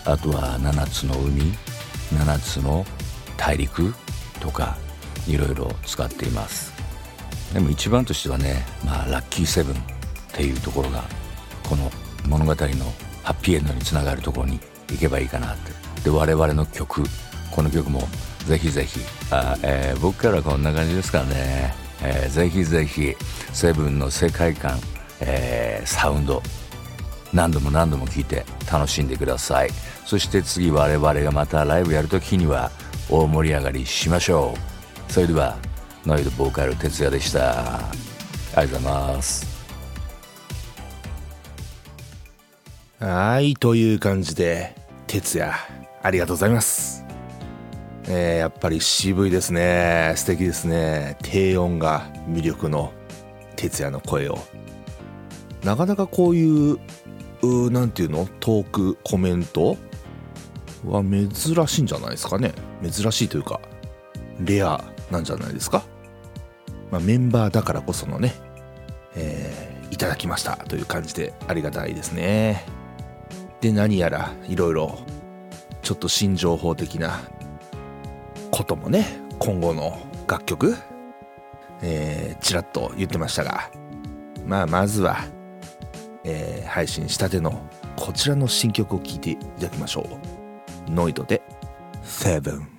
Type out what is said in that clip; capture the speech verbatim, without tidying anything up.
あとはななつの海、ななつの大陸とかいろいろ使っています。でも一番としてはね、まあラッキーセブンっていうところがこの物語のハッピーエンドにつながるところに行けばいいかなって。で我々の曲、この曲もぜひぜひ、あ、えー、僕からこんな感じですからね、えー、ぜひぜひセブンの世界観、えー、サウンド何度も何度も聴いて楽しんでください。そして次我々がまたライブやるときには大盛り上がりしましょう。それではノイドボーカル哲也でした。ありがとうございます。 はい、という感じで哲也ありがとうございます。えー、やっぱり渋いですね。素敵ですね。低音が魅力の哲也の声を、なかなかこういううなんていうのトークコメントは珍しいんじゃないですかね。珍しいというかレアなんじゃないですか。まあ、メンバーだからこそのね、えー、いただきましたという感じでありがたいですね。で何やらいろいろちょっと新情報的なこともね、今後の楽曲、えー、ちらっと言ってましたが、まあまずは、えー、配信したてのこちらの新曲を聴いていただきましょう。ノイドでセブン。